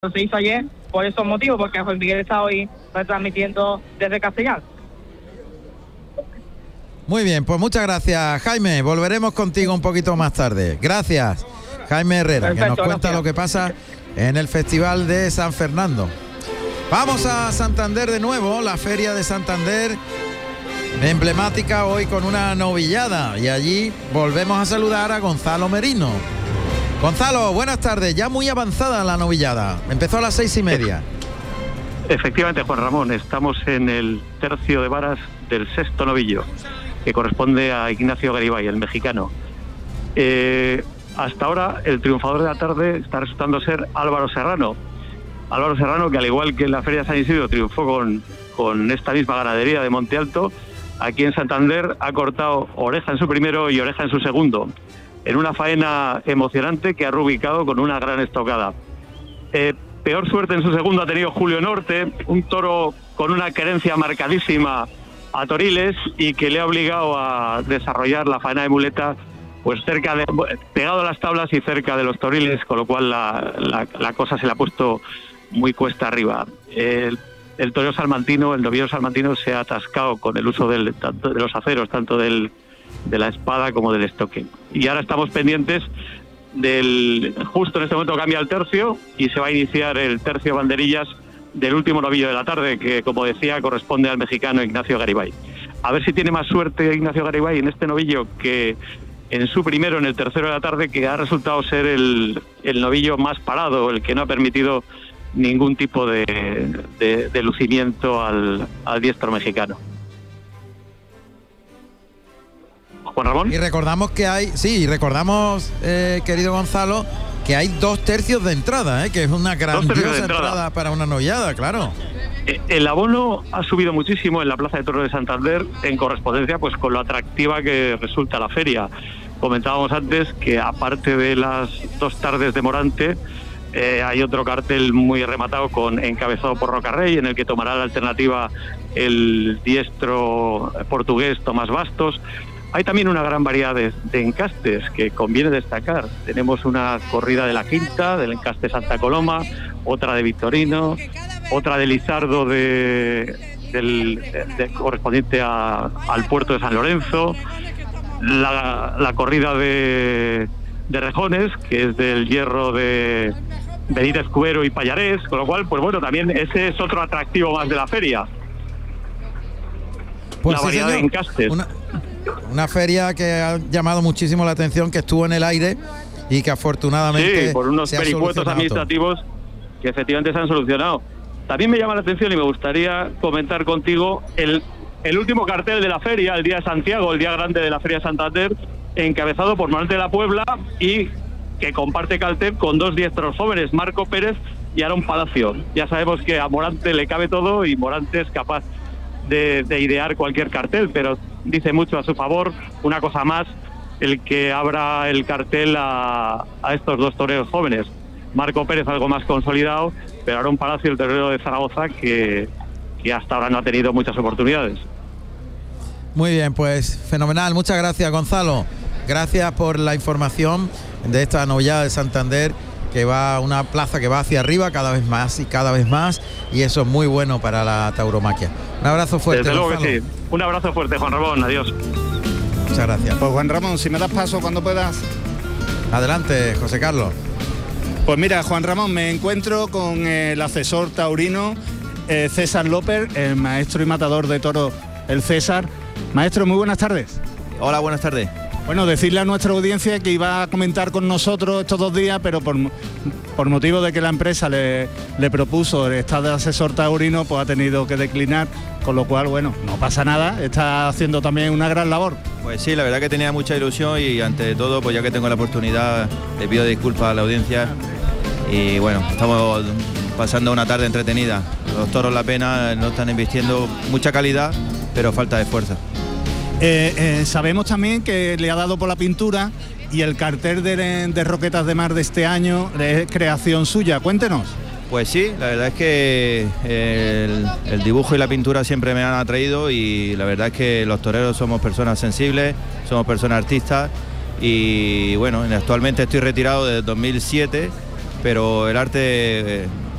se hizo ayer por esos motivos, porque Juan Miguel está hoy retransmitiendo desde Castellar. Muy bien, pues muchas gracias, Jaime. Volveremos contigo un poquito más tarde. Gracias, Jaime Herrera. Perfecto, que nos cuenta gracias. Lo que pasa en el Festival de San Fernando. Vamos a Santander de nuevo, la Feria de Santander, emblemática hoy con una novillada. Y allí volvemos a saludar a Gonzalo Merino. Gonzalo, buenas tardes. Ya muy avanzada la novillada. Empezó a las 6:30. Efectivamente, Juan Ramón, estamos en el tercio de varas del sexto novillo, que corresponde a Ignacio Garibay, el mexicano. Hasta ahora el triunfador de la tarde está resultando ser Álvaro Serrano. Álvaro Serrano, que al igual que en la Feria de San Isidro triunfó con esta misma ganadería de Monte Alto, aquí en Santander ha cortado oreja en su primero y oreja en su segundo, en una faena emocionante que ha reubicado con una gran estocada. Peor suerte en su segundo ha tenido Julio Norte, un toro con una querencia marcadísima a Toriles y que le ha obligado a desarrollar la faena de muleta pues pegado a las tablas y cerca de los Toriles, con lo cual la cosa se le ha puesto muy cuesta arriba. El torero salmantino, el novillero salmantino, se ha atascado con el uso de los aceros, tanto de la espada como del estoque. Y ahora estamos pendientes justo en este momento cambia el tercio y se va a iniciar el tercio banderillas del último novillo de la tarde, que, como decía, corresponde al mexicano Ignacio Garibay. A ver si tiene más suerte Ignacio Garibay en este novillo que en su primero, en el tercero de la tarde, que ha resultado ser el novillo más parado, el que no ha permitido ningún tipo de lucimiento al diestro mexicano. Juan Ramón. Y recordamos que querido Gonzalo, que hay 2 tercios de entrada, que es una grandiosa entrada para una novillada, claro. El abono ha subido muchísimo en la Plaza de Toros de Santander, en correspondencia pues con lo atractiva que resulta la feria. Comentábamos antes que, aparte de las 2 tardes de Morante, hay otro cartel muy rematado encabezado por Rocarrey, en el que tomará la alternativa el diestro portugués Tomás Bastos. Hay también una gran variedad de encastes que conviene destacar. Tenemos una corrida de la Quinta, del encaste Santa Coloma, otra de Victorino, otra de Lizardo correspondiente al puerto de San Lorenzo, la corrida de Rejones, que es del hierro de Benítez Cubero y Pallarés, con lo cual, pues bueno, también ese es otro atractivo más de la feria. Pues la variedad de encastes. Una feria que ha llamado muchísimo la atención, que estuvo en el aire y que afortunadamente por unos peripuetos administrativos que efectivamente se han solucionado. También me llama la atención y me gustaría comentar contigo el último cartel de la feria, el Día de Santiago, el día grande de la Feria de Santander, encabezado por Morante de la Puebla y que comparte cartel con 2 diestros jóvenes, Marco Pérez y Aarón Palacio. Ya sabemos que a Morante le cabe todo y Morante es capaz de idear cualquier cartel, pero dice mucho a su favor, una cosa más, el que abra el cartel a estos 2 toreros jóvenes. Marco Pérez algo más consolidado, pero Aarón Palacio, el torero de Zaragoza, que hasta ahora no ha tenido muchas oportunidades. Muy bien, pues fenomenal. Muchas gracias, Gonzalo. Gracias por la información de esta novillada de Santander, que va a una plaza que va hacia arriba cada vez más y cada vez más, y eso es muy bueno para la tauromaquia. Un abrazo fuerte. Desde luego Gonzalo. que sí. Un abrazo fuerte, Juan Ramón. Adiós. Muchas gracias. Pues Juan Ramón, si me das paso cuando puedas. Adelante, José Carlos. Pues mira, Juan Ramón, me encuentro con el asesor taurino César López, el maestro y matador de toros, el César. Maestro, muy buenas tardes. Hola, buenas tardes. Bueno, decirle a nuestra audiencia que iba a comentar con nosotros estos 2 días, pero por motivo de que la empresa le propuso estar de asesor taurino, pues ha tenido que declinar, con lo cual, bueno, no pasa nada, está haciendo también una gran labor. Pues sí, la verdad que tenía mucha ilusión y ante todo, pues ya que tengo la oportunidad, le pido disculpas a la audiencia y bueno, estamos pasando una tarde entretenida. Los toros La Pena no están invirtiendo mucha calidad, pero falta de fuerza. Sabemos también que le ha dado por la pintura y el cartel de Roquetas de Mar de este año es creación suya. Cuéntenos. Pues sí, la verdad es que el dibujo y la pintura siempre me han atraído y la verdad es que los toreros somos personas sensibles, somos personas artistas y bueno, actualmente estoy retirado desde 2007, pero el arte